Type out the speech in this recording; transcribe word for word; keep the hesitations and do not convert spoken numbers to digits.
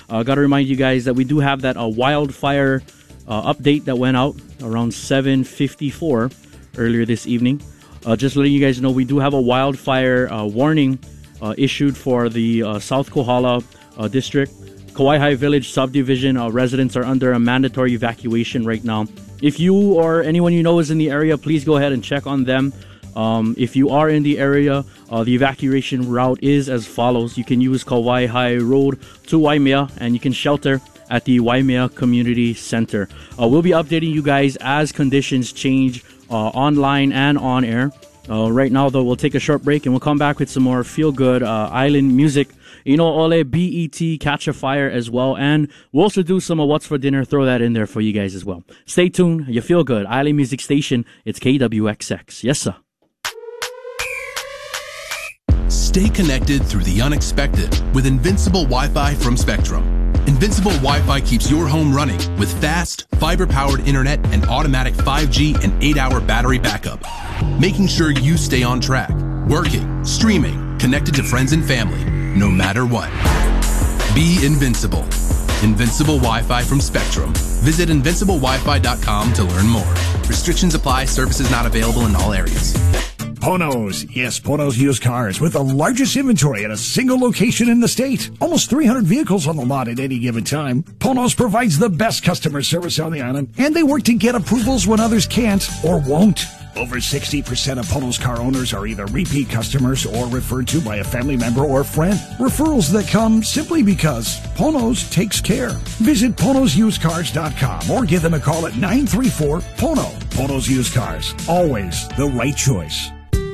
uh, got to remind you guys that we do have that uh, wildfire uh, update that went out around seven fifty-four earlier this evening. Uh, just letting you guys know, we do have a wildfire uh, warning uh, issued for the uh, South Kohala uh, district. Kauai High Village subdivision uh, residents are under a mandatory evacuation right now. If you or anyone you know is in the area, please go ahead and check on them. Um, if you are in the area, uh, the evacuation route is as follows. You can use Kauai High Road to Waimea, and you can shelter at the Waimea Community Center. Uh, we'll be updating you guys as conditions change uh, online and on air. Uh, right now, though, we'll take a short break and we'll come back with some more feel-good uh, island music. You know, Ole, B E T, Catch a Fire as well. And we'll also do some of What's for Dinner. Throw that in there for you guys as well. Stay tuned. You feel good. Island Music Station. It's K W X X. Yes, sir. Stay connected through the unexpected with Invincible Wi-Fi from Spectrum. Invincible Wi-Fi keeps your home running with fast, fiber-powered internet and automatic five G and eight hour battery backup, making sure you stay on track, working, streaming, connected to friends and family, no matter what. Be invincible. Invincible Wi-Fi from Spectrum. Visit invincible wi fi dot com to learn more. Restrictions apply. Services not available in all areas. Ponos. Yes, Ponos Used Cars, with the largest inventory at a single location in the state. Almost three hundred vehicles on the lot at any given time. Ponos provides the best customer service on the island, and they work to get approvals when others can't or won't. Over sixty percent of Ponos car owners are either repeat customers or referred to by a family member or friend. Referrals that come simply because Ponos takes care. Visit ponos used cars dot com or give them a call at nine three four P O N O. Ponos Used Cars. Always the right choice.